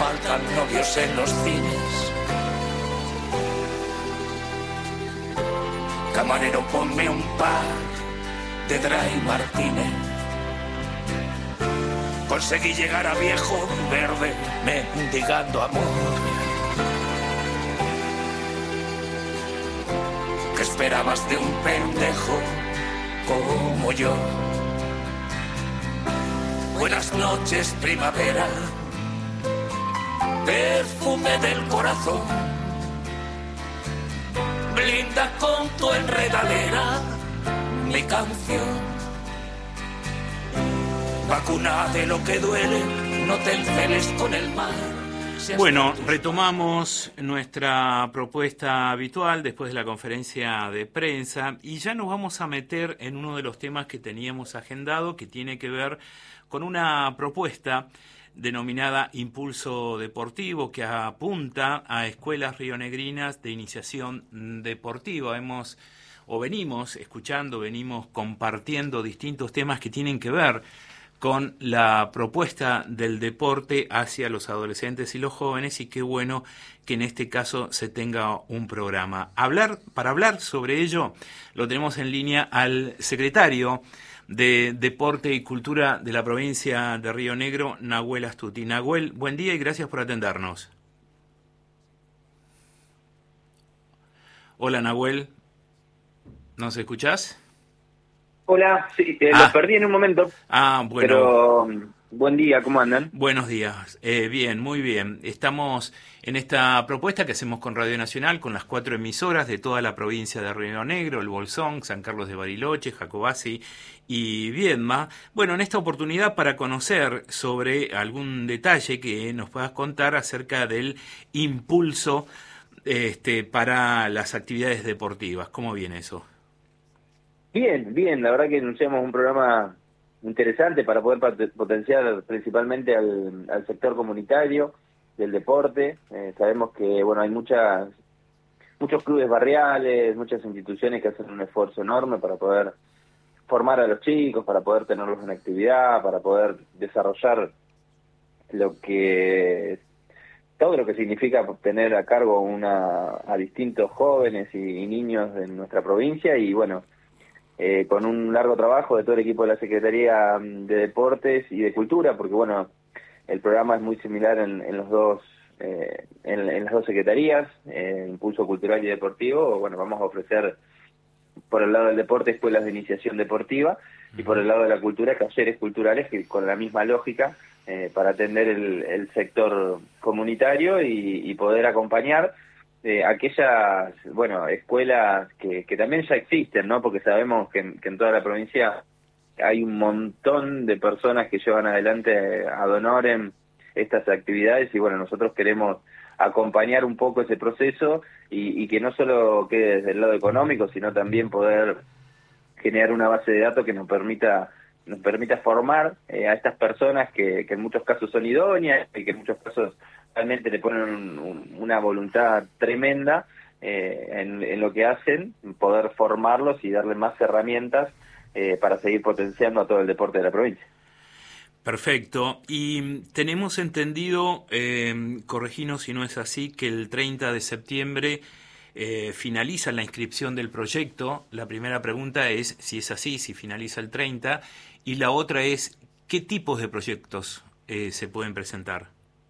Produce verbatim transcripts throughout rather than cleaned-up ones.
faltan novios en los cines. Camarero, ponme un par de Dry Martínez. Conseguí llegar a viejo verde mendigando amor. ¿Qué esperabas de un pendejo como yo? Buenas noches, primavera, perfume del corazón. Blinda con tu enredadera mi canción. Vacuna de lo que duele, no te enceles con el mar. Bueno, retomamos nuestra propuesta habitual después de la conferencia de prensa y ya nos vamos a meter en uno de los temas que teníamos agendado, que tiene que ver con una propuesta denominada Impulso Deportivo, que apunta a escuelas rionegrinas de iniciación deportiva. Hemos o venimos escuchando, venimos compartiendo distintos temas que tienen que ver con la propuesta del deporte hacia los adolescentes y los jóvenes, y qué bueno que en este caso se tenga un programa. Hablar, para hablar sobre ello, lo tenemos en línea al secretario de Deporte y Cultura de la provincia de Río Negro, Nahuel Astuti. Nahuel, buen día y gracias por atendernos. Hola, Nahuel, ¿nos escuchás? Hola, sí, eh, ah. los perdí en un momento. Ah, bueno. Pero buen día, ¿cómo andan? Buenos días, eh, bien, muy bien. Estamos en esta propuesta que hacemos con Radio Nacional, con las cuatro emisoras de toda la provincia de Río Negro, El Bolsón, San Carlos de Bariloche, Jacobasi y Viedma. Bueno, en esta oportunidad para conocer sobre algún detalle que nos puedas contar acerca del impulso este, para las actividades deportivas. ¿Cómo viene eso? Bien, bien, la verdad que anunciamos un programa interesante para poder potenciar principalmente al, al sector comunitario del deporte. Eh, sabemos que bueno hay muchas muchos clubes barriales, muchas instituciones que hacen un esfuerzo enorme para poder formar a los chicos, para poder tenerlos en actividad, para poder desarrollar lo que todo lo que significa tener a cargo una a distintos jóvenes y, y niños en nuestra provincia. Y bueno, Eh, con un largo trabajo de todo el equipo de la Secretaría de Deportes y de Cultura, porque bueno, el programa es muy similar en, en los dos, eh, en, en las dos secretarías, eh, Impulso Cultural y Deportivo. Bueno, vamos a ofrecer por el lado del deporte escuelas de iniciación deportiva y por el lado de la cultura talleres culturales que con la misma lógica eh, para atender el, el sector comunitario y, y poder acompañar Eh, aquellas, bueno, escuelas que, que también ya existen, ¿no? Porque sabemos que, que en toda la provincia hay un montón de personas que llevan adelante ad honorem estas actividades y bueno, nosotros queremos acompañar un poco ese proceso y, y que no solo quede desde el lado económico, sino también poder generar una base de datos que nos permita nos permita formar eh, a estas personas que, que en muchos casos son idóneas y que en muchos casos realmente le ponen un, un, una voluntad tremenda eh, en, en lo que hacen, poder formarlos y darle más herramientas eh, para seguir potenciando a todo el deporte de la provincia. Perfecto. Y tenemos entendido, eh, correginos si no es así, que el treinta de septiembre eh, finaliza la inscripción del proyecto. La primera pregunta es si es así, si finaliza el treinta, y la otra es ¿qué tipos de proyectos eh, se pueden presentar?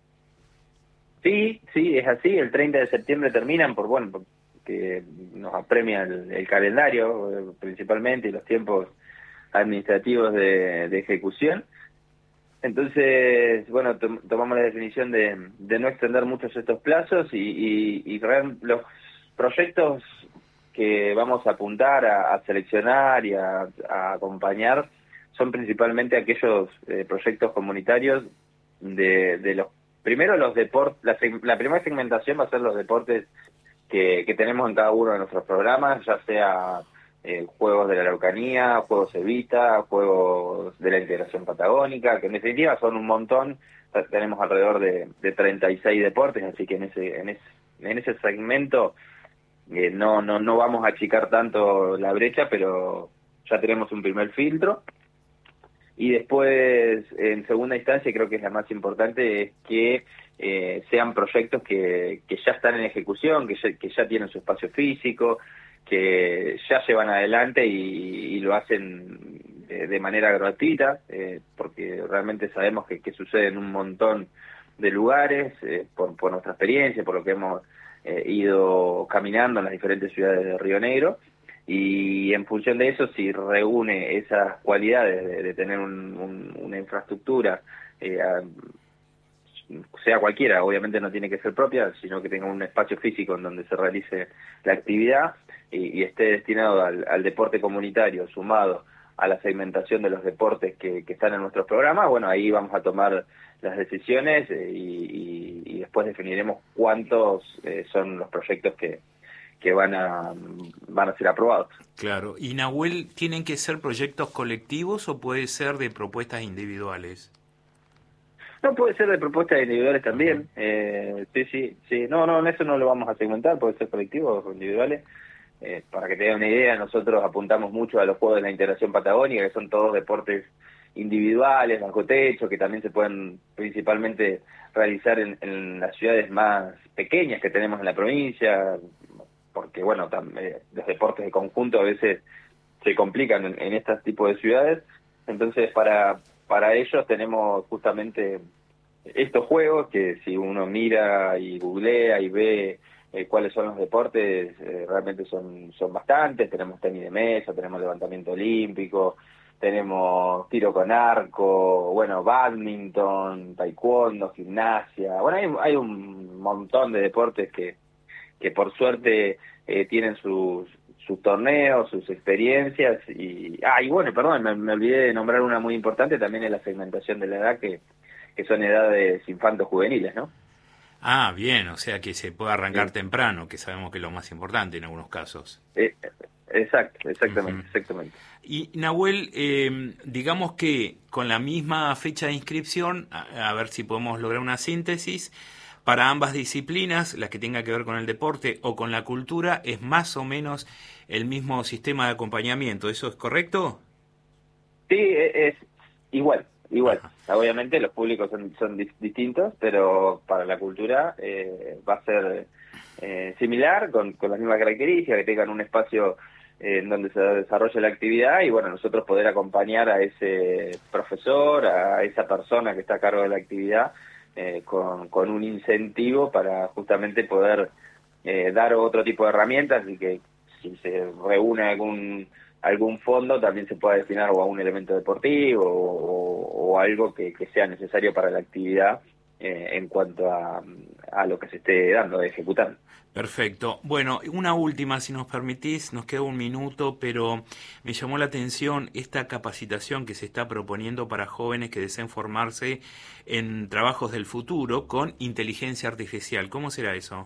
Sí, sí, es así. El treinta de septiembre terminan por, bueno, porque nos apremia el, el calendario eh, principalmente y los tiempos administrativos de, de ejecución. Entonces, bueno, to tomamos la definición de, de no extender muchos estos plazos y, y, y los proyectos que vamos a apuntar a, a seleccionar y a, a acompañar son principalmente aquellos eh, proyectos comunitarios de, de los primero los deportes. La, la primera segmentación va a ser los deportes que, que tenemos en cada uno de nuestros programas, ya sea eh, juegos de la Araucanía, juegos Evita, juegos de la integración patagónica, que en definitiva son un montón. Tenemos alrededor de, de treinta y seis deportes, así que en ese en ese, en ese segmento eh, no no no vamos a achicar tanto la brecha, pero ya tenemos un primer filtro. Y después, en segunda instancia, creo que es la más importante, es que eh, sean proyectos que, que ya están en ejecución, que ya, que ya tienen su espacio físico, que ya llevan adelante y, y lo hacen de, de manera gratuita, eh, porque realmente sabemos que, que sucede en un montón de lugares, eh, por, por nuestra experiencia, por lo que hemos eh, ido caminando en las diferentes ciudades de Río Negro, y en función de eso, si reúne esas cualidades de, de tener un, un, una infraestructura, eh, a, sea cualquiera, obviamente no tiene que ser propia, sino que tenga un espacio físico en donde se realice la actividad y, y esté destinado al, al deporte comunitario, sumado a la segmentación de los deportes que, que están en nuestros programas, bueno, ahí vamos a tomar las decisiones eh, y, y, y después definiremos cuántos eh, son los proyectos que, que van a van a ser aprobados. Claro. ¿Y Nahuel, tienen que ser proyectos colectivos o puede ser de propuestas individuales? No, puede ser de propuestas individuales también. Eh, sí, sí, sí. No, no, en eso no lo vamos a segmentar, puede ser colectivos o individuales. Eh, para que te den una idea, nosotros apuntamos mucho a los Juegos de la Integración Patagónica, que son todos deportes individuales, bajo techo, que también se pueden principalmente realizar en, en las ciudades más pequeñas que tenemos en la provincia, porque, bueno, tam, eh, los deportes de conjunto a veces se complican en, en estos tipos de ciudades. Entonces, para, para ellos tenemos justamente estos juegos que si uno mira y googlea y ve Eh, cuáles son los deportes, eh, realmente son son bastantes. Tenemos tenis de mesa, tenemos levantamiento olímpico, tenemos tiro con arco, bueno, bádminton, taekwondo, gimnasia. Bueno, hay, hay un montón de deportes que, que por suerte eh, tienen sus, sus torneos, sus experiencias. Y, ah, y bueno, perdón, me, me olvidé de nombrar una muy importante, también es la segmentación de la edad, que, que son edades infantos juveniles, ¿no? Ah, bien, o sea que se puede arrancar Sí. temprano, que sabemos que es lo más importante en algunos casos. Eh, exacto, exactamente, Uh-huh. exactamente. Y Nahuel, eh, digamos que con la misma fecha de inscripción, a, a ver si podemos lograr una síntesis, para ambas disciplinas, la que tenga que ver con el deporte o con la cultura, es más o menos el mismo sistema de acompañamiento, ¿eso es correcto? Sí, e- es igual, igual. Ajá. Obviamente los públicos son, son dis- distintos, pero para la cultura eh, va a ser eh, similar, con, con las mismas características, que tengan un espacio eh, en donde se desarrolle la actividad y, bueno, nosotros poder acompañar a ese profesor, a esa persona que está a cargo de la actividad, eh, con, con un incentivo para justamente poder eh, dar otro tipo de herramientas y que si se reúne algún algún fondo también se pueda destinar o a un elemento deportivo o, o algo que, que sea necesario para la actividad eh, en cuanto a, a lo que se esté dando, ejecutando. Perfecto. Bueno, una última, si nos permitís, nos queda un minuto, pero me llamó la atención esta capacitación que se está proponiendo para jóvenes que deseen formarse en trabajos del futuro con inteligencia artificial. ¿Cómo será eso?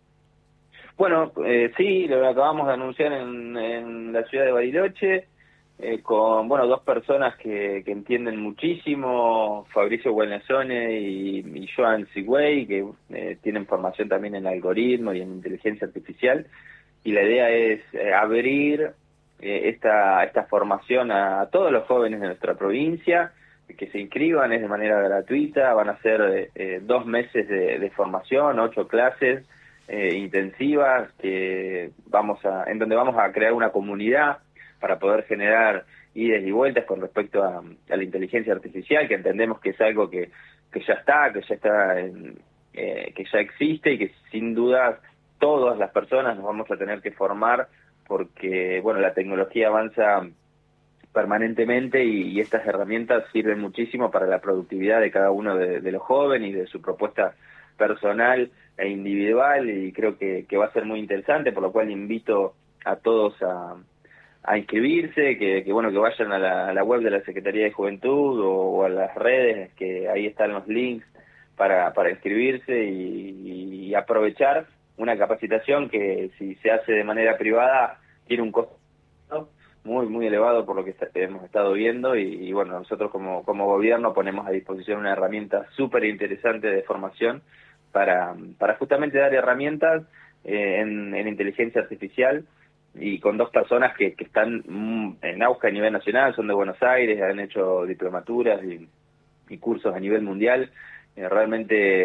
Bueno, eh, sí, lo acabamos de anunciar en, en la ciudad de Bariloche, eh, con bueno dos personas que, que entienden muchísimo, Fabricio Guelnazone y, y Joan Sigüey, que eh, tienen formación también en algoritmo y en inteligencia artificial, y la idea es eh, abrir eh, esta, esta formación a, a todos los jóvenes de nuestra provincia, que se inscriban, es de manera gratuita, van a ser eh, dos meses de, de formación, ocho clases, Eh, intensivas que vamos a en donde vamos a crear una comunidad para poder generar idas y vueltas con respecto a, a la inteligencia artificial, que entendemos que es algo que, que ya está, que ya está en, eh, que ya existe y que sin duda todas las personas nos vamos a tener que formar porque bueno, la tecnología avanza permanentemente y, y estas herramientas sirven muchísimo para la productividad de cada uno de, de los jóvenes y de su propuesta personal e individual, y creo que, que va a ser muy interesante, por lo cual invito a todos a, a inscribirse, que, que bueno, que vayan a la, a la web de la Secretaría de Juventud o, o a las redes, que ahí están los links para, para inscribirse y, y aprovechar una capacitación que si se hace de manera privada tiene un costo muy muy elevado por lo que hemos estado viendo y, y bueno, nosotros como, como gobierno ponemos a disposición una herramienta súper interesante de formación para, para justamente dar herramientas eh, en, en inteligencia artificial, y con dos personas que, que están en auge a nivel nacional, son de Buenos Aires, han hecho diplomaturas y, y cursos a nivel mundial. Eh, realmente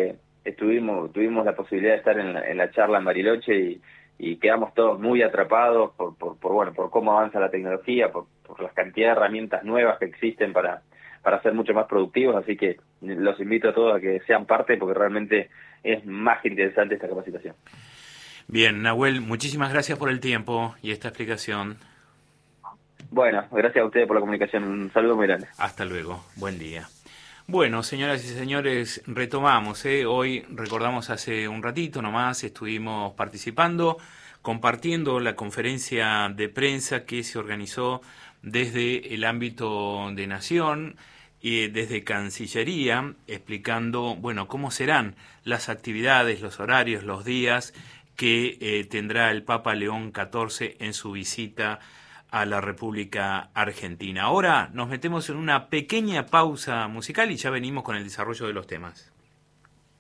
estuvimos tuvimos la posibilidad de estar en la, en la charla en Bariloche y, y quedamos todos muy atrapados por, por, por bueno por cómo avanza la tecnología, por, por la cantidad de herramientas nuevas que existen para, para ser mucho más productivos, así que los invito a todos a que sean parte porque realmente es más que interesante esta capacitación. Bien, Nahuel, muchísimas gracias por el tiempo y esta explicación. Bueno, gracias a ustedes por la comunicación. Un saludo muy grande. Hasta luego. Buen día. Bueno, señoras y señores, retomamos. ¿eh? Hoy, recordamos hace un ratito nomás, estuvimos participando, compartiendo la conferencia de prensa que se organizó desde el ámbito de Nación y desde Cancillería, explicando, bueno, cómo serán las actividades, los horarios, los días que eh, tendrá el Papa León catorce en su visita a la República Argentina. Ahora nos metemos en una pequeña pausa musical y ya venimos con el desarrollo de los temas.